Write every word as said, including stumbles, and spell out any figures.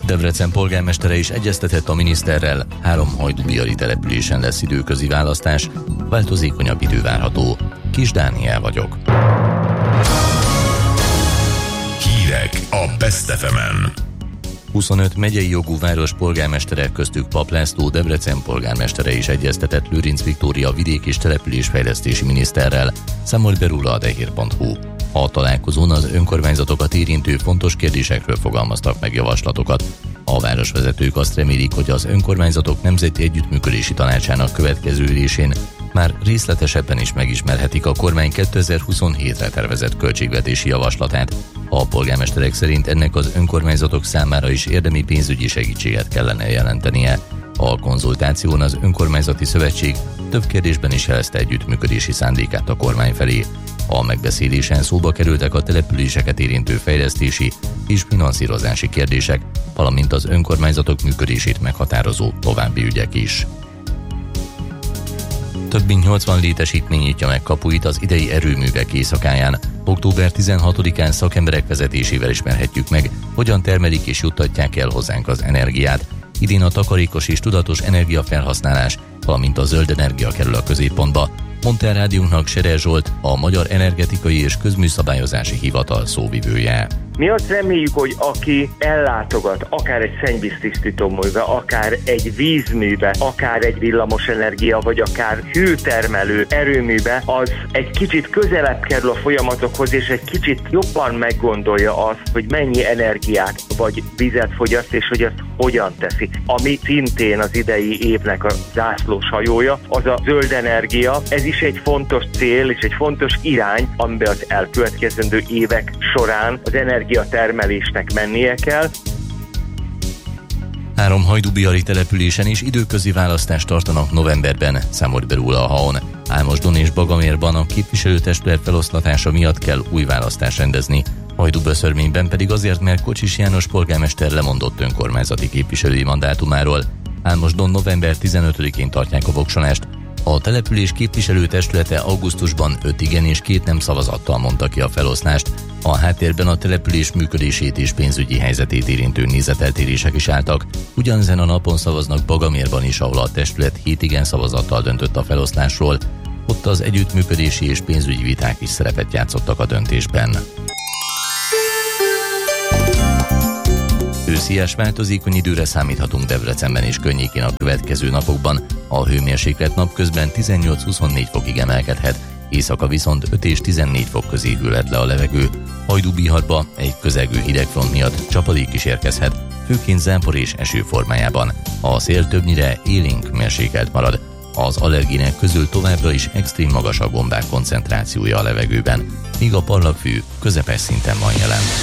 Debrecen polgármestere is egyeztetett a miniszterrel, három hajdúbihari településen lesz időközi választás, változékonyabb idő várható. Kis Dániel vagyok. Hírek a Best ef emen. huszonöt megyei jogú város polgármesterek, köztük Pap László, Debrecen polgármestere is egyeztetett Lőrinc Viktória vidék- és településfejlesztési miniszterrel, számol be róla a dehér pont hu. A találkozón az önkormányzatokat érintő fontos kérdésekről fogalmaztak meg javaslatokat. A városvezetők azt remélik, hogy az önkormányzatok nemzeti együttműködési tanácsának következő ülésén már részletesebben is megismerhetik a kormány kétezer-huszonhétre tervezett költségvetési javaslatát. A polgármesterek szerint ennek az önkormányzatok számára is érdemi pénzügyi segítséget kellene jelentenie. A konzultáción az önkormányzati szövetség több kérdésben is jelezte együttműködési szándékát a kormány felé. A megbeszélésen szóba kerültek a településeket érintő fejlesztési és finanszírozási kérdések, valamint az önkormányzatok működését meghatározó további ügyek is. Több mint nyolcvan létesítmény nyitja meg kapuit az idei erőművek éjszakáján. október tizenhatodikán szakemberek vezetésével ismerhetjük meg, hogyan termelik és juttatják el hozzánk az energiát. Idén a takarékos és tudatos energiafelhasználás, valamint a zöld energia kerül a középpontba, mondta el rádiónknak Serer Zsolt, a Magyar Energetikai és Közműszabályozási Hivatal szóvivője. Mi azt reméljük, hogy aki ellátogat akár egy szennyvíztisztítóműbe, akár egy vízműbe, akár egy villamosenergia, vagy akár hőtermelő erőműbe, az egy kicsit közelebb kerül a folyamatokhoz, és egy kicsit jobban meggondolja azt, hogy mennyi energiát vagy vizet fogyaszt, és hogy ezt hogyan teszi. Ami szintén az idei évnek a zászlós hajója, az a zöld energia. Ez is egy fontos cél, és egy fontos irány, amiben az elkövetkezendő évek során az energiatermelésnek mennie kell. Három hajdúbihari településen is időközi választást tartanak novemberben, számolt be róla a há o en. Álmosdon és Bagamérban a képviselőtestület feloszlatása miatt kell új választást rendezni. Hajdúböszörményben pedig azért, mert Kocsis János polgármester lemondott önkormányzati képviselői mandátumáról. Álmosdon november tizenötödikén tartják a voksolást. A település képviselőtestülete augusztusban öt igen és két nem szavazattal mondta ki a feloszlást. A háttérben a település működését és pénzügyi helyzetét érintő nézeteltérések is álltak. Ugyanezen a napon szavaznak Bagamérban is, ahol a testület hét igen szavazattal döntött a feloszlásról. Ott az együttműködési és pénzügyi viták is szerepet játszottak a döntésben. Őszies változékony időre számíthatunk Debrecenben és környékén a következő napokban. A hőmérséklet napközben tizennyolc-huszonnégy fokig emelkedhet, éjszaka viszont öt és tizennégy fok közé hűlhet le a levegő. Hajdúbiharba egy közelgő hidegfront miatt csapadék is érkezhet, főként zápor és eső formájában. A szél többnyire élénk mérsékelt marad. Az allergének közül továbbra is extrém magas a gombák koncentrációja a levegőben, míg a parlagfű közepes szinten van jelen.